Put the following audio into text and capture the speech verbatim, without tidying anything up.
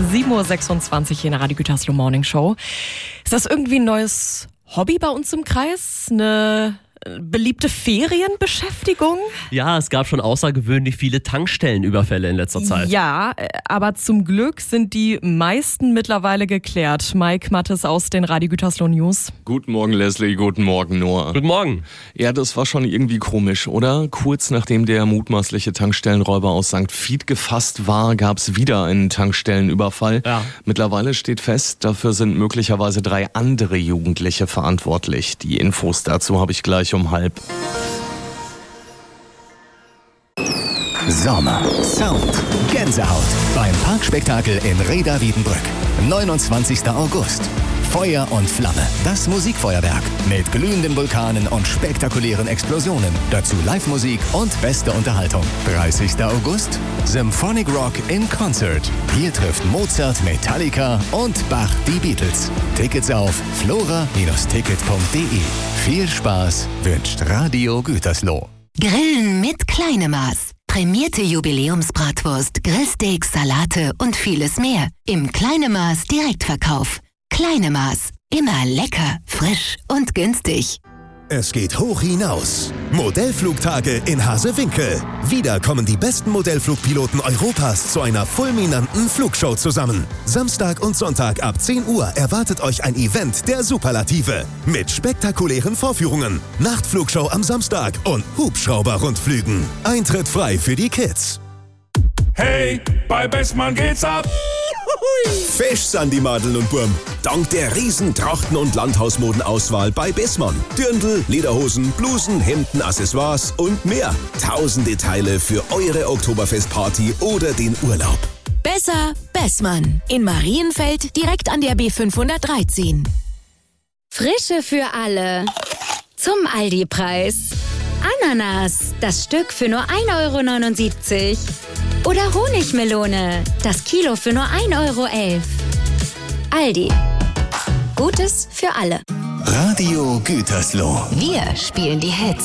sieben Uhr sechsundzwanzig hier in der Radio Gütersloh Morning Show. Ist das irgendwie ein neues Hobby bei uns im Kreis? Eine beliebte Ferienbeschäftigung? Ja, es gab schon außergewöhnlich viele Tankstellenüberfälle in letzter Zeit. Ja, aber zum Glück sind die meisten mittlerweile geklärt. Mike Mattes aus den Radio Gütersloh News. Guten Morgen, Leslie. Guten Morgen, Noah. Guten Morgen. Ja, das war schon irgendwie komisch, oder? Kurz nachdem der mutmaßliche Tankstellenräuber aus Sankt Vith gefasst war, gab es wieder einen Tankstellenüberfall. Ja. Mittlerweile steht fest, dafür sind möglicherweise drei andere Jugendliche verantwortlich. Die Infos dazu habe ich gleich um halb. Sommer, Sound, Gänsehaut beim Parkspektakel in Rheda-Wiedenbrück. neunundzwanzigster August. Feuer und Flamme. Das Musikfeuerwerk mit glühenden Vulkanen und spektakulären Explosionen. Dazu Live-Musik und beste Unterhaltung. dreißigster August. Symphonic Rock in Concert. Hier trifft Mozart, Metallica und Bach die Beatles. Tickets auf flora Bindestrich ticket punkt de. Viel Spaß wünscht Radio Gütersloh. Grillen mit Kleinemaß. Prämierte Jubiläumsbratwurst, Grillsteaks, Salate und vieles mehr. Im Kleinemaß Direktverkauf. Kleinemaß. Immer lecker, frisch und günstig. Es geht hoch hinaus. Modellflugtage in Hasewinkel. Wieder kommen die besten Modellflugpiloten Europas zu einer fulminanten Flugshow zusammen. Samstag und Sonntag ab zehn Uhr erwartet euch ein Event der Superlative. Mit spektakulären Vorführungen, Nachtflugshow am Samstag und Hubschrauber-Rundflügen. Eintritt frei für die Kids. Hey, bei Bessmann geht's ab! Fesch sind die Madeln und Burm. Dank der riesen Trachten- und Landhausmodenauswahl bei Bessmann. Dirndl, Lederhosen, Blusen, Hemden, Accessoires und mehr. Tausende Teile für eure Oktoberfestparty oder den Urlaub. Besser Bessmann. In Marienfeld direkt an der B fünfhundertdreizehn. Frische für alle. Zum Aldi-Preis. Ananas, das Stück für nur ein Euro neunundsiebzig. Oder Honigmelone, das Kilo für nur ein Euro elf. Aldi. Gutes für alle. Radio Gütersloh. Wir spielen die Hits.